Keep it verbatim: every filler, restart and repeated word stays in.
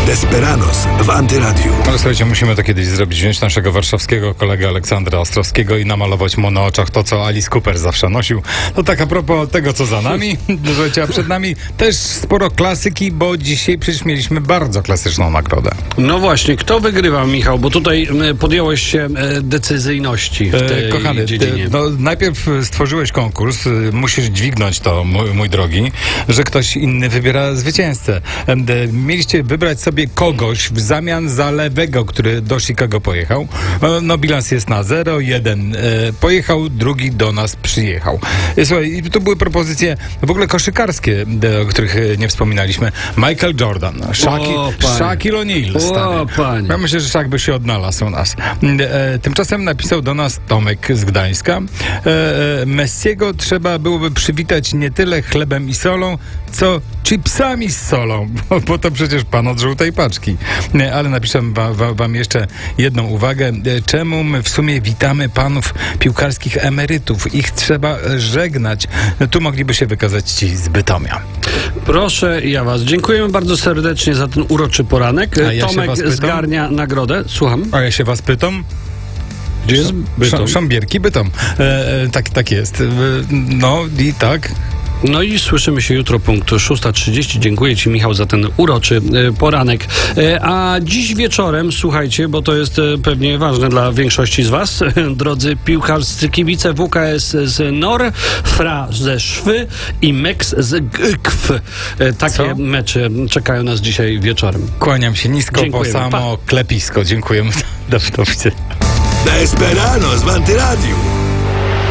Desperados w Antyradiu. Ale słuchajcie, musimy to kiedyś zrobić. Wziąć naszego warszawskiego kolegę Aleksandra Ostrowskiego i namalować mu na oczach to, co Alice Cooper zawsze nosił. No tak a propos tego, co za nami, słuchajcie, a przed nami też sporo klasyki, bo dzisiaj przecież mieliśmy bardzo klasyczną nagrodę. No właśnie, kto wygrywa, Michał? Bo tutaj e, podjąłeś się e, decyzyjności w tej E, kochany, dziedzinie. e, no, najpierw stworzyłeś konkurs, e, musisz dźwignąć to, mój, mój drogi, że ktoś inny wybiera zwycięzcę. E, mieliście wybrać sobie kogoś w zamian za Lewego, który do Chicago pojechał. E, no bilans jest na zero jeden. E, pojechał, drugi do nas przyjechał. E, słuchaj, i tu były propozycje w ogóle koszykarskie, e, o których e, nie wspominaliśmy. Michael Jordan, Shaki, O, panie. Shaquille O'Neal, O, stary. panie. Ja myślę, że Szak by się odnalazł u nas. E, tymczasem napisał do nas Tomek z Gdańska. E, Messiego trzeba byłoby przywitać nie tyle chlebem i solą, co chipsami z solą, bo, bo to przecież pan od żółtej paczki. E, ale napiszę wa, wa, wam jeszcze jedną uwagę. E, czemu my w sumie witamy panów piłkarskich emerytów? Ich trzeba żegnać. E, tu mogliby się wykazać ci z Bytomia. Proszę ja was. Dziękujemy bardzo serdecznie za ten uroczy poranek. A ja się Tomek was pytam? zgarnia nagrodę. Słucham. A ja się was pytam? Gdzie jest Bytom? Sz- Szambierki Bytom. E, e, tak, tak jest. E, no i tak. No i słyszymy się jutro, punkt szósta trzydzieści. Dziękuję ci, Michał, za ten uroczy e, poranek. E, a dziś wieczorem, słuchajcie, bo to jest e, pewnie ważne dla większości z was, drodzy piłkarscy kibice, W K S z Nor, Fra ze Szwy i Meks z Gkw. E, takie Co? mecze czekają nas dzisiaj wieczorem. Kłaniam się nisko, Dziękujemy. bo samo klepisko. Dziękujemy. Do, do widzenia. Desperados w Antyradiu.